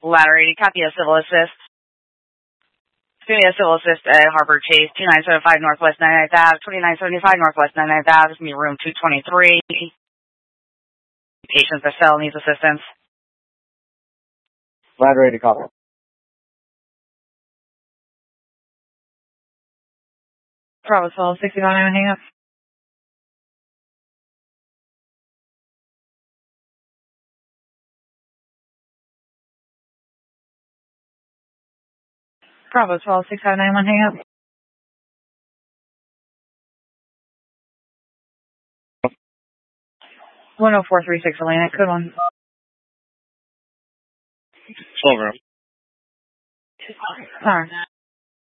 Ladder 80, copy a civil assist. It's going to be a civil assist at Harbor Chase, 2975 Northwest 99th Ave, 2975 Northwest 99th Ave. It's going to be room 223. Patient for cell needs assistance. Ladder 80, copy. Bravo 12, 69, hang up. Bravo 12, 6591, hang up. 10436 Atlantic, good one. Silver. Alright.